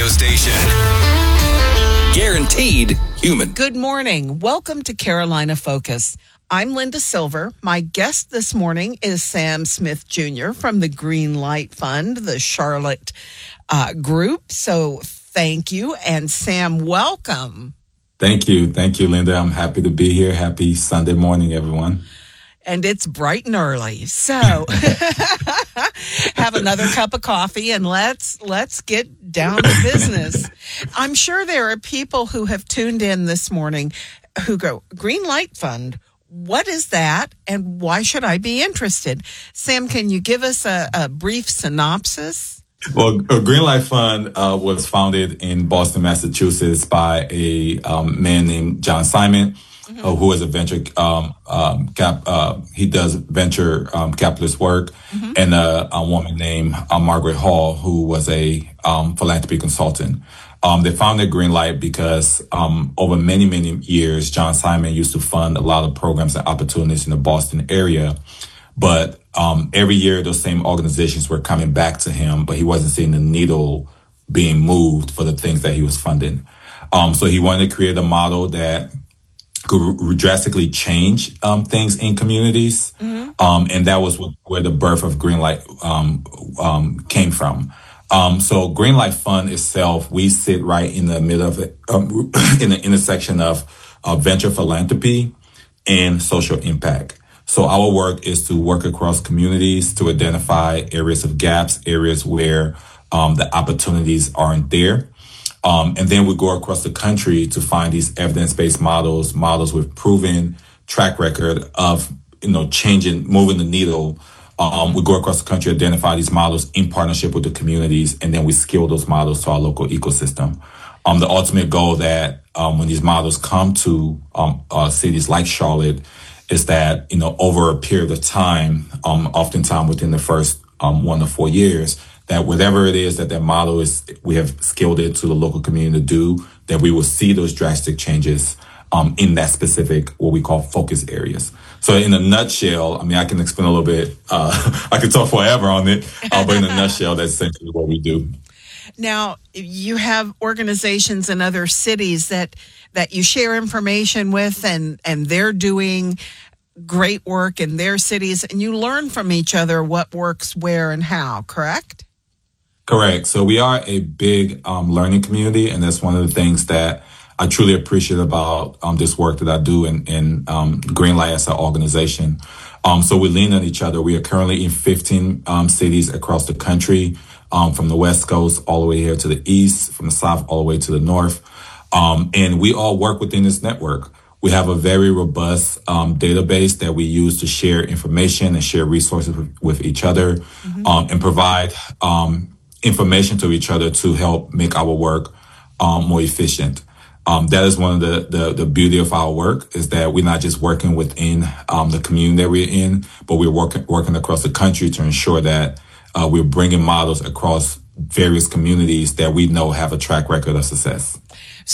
radio station. Guaranteed human. Good morning. Welcome to Carolina Focus. I'm Linda Silver. My guest this morning is Sam Smith Jr. from the Green Light Fund, the Charlotte group. So thank you. And Sam, welcome. Thank you. Thank you, Linda. I'm happy to be here. Happy Sunday morning, everyone. And it's bright and early. So have another cup of coffee and let's get down to business. I'm sure there are people who have tuned in this morning who go, Green Light Fund, what is that and why should I be interested? Sam, can you give us a brief synopsis? Well, Green Light Fund was founded in Boston, Massachusetts by a man named John Simon. Who is a venture he does venture capitalist work, and a woman named Margaret Hall, who was a philanthropy consultant. They founded Green Light because over many years, John Simon used to fund a lot of programs and opportunities in the Boston area, but every year those same organizations were coming back to him, but he wasn't seeing the needle being moved for the things that he was funding. So he wanted to create a model that could drastically change things in communities. And that was where the birth of Green Light came from. So Green Light Fund itself, we sit right in the middle of it, in the intersection of venture philanthropy and social impact. So our work is to work across communities to identify areas of gaps, areas where the opportunities aren't there. And then we go across the country to find these evidence-based models with proven track record of, moving the needle. We go across the country, identify these models in partnership with the communities, and then we scale those models to our local ecosystem. The ultimate goal that when these models come to cities like Charlotte is that, over a period of time, oftentimes within the first 1 to 4 years, that whatever it is that model is, we have scaled it to the local community to do, that we will see those drastic changes in that specific, what we call focus areas. So in a nutshell, I can explain a little bit, I could talk forever on it, but in a nutshell, that's essentially what we do. Now, you have organizations in other cities that you share information with, and they're doing great work in their cities, and you learn from each other what works where and how, correct? Correct. So we are a big learning community, and that's one of the things that I truly appreciate about this work that I do in Green Light as an organization. So we lean on each other. We are currently in 15 cities across the country, from the West Coast all the way here to the East, from the South all the way to the North. And we all work within this network. We have a very robust database that we use to share information and share resources with each other, and provide information to each other to help make our work more efficient. That is one of the beauty of our work, is that we're not just working within the community that we're in, but we're working across the country to ensure that we're bringing models across various communities that we know have a track record of success.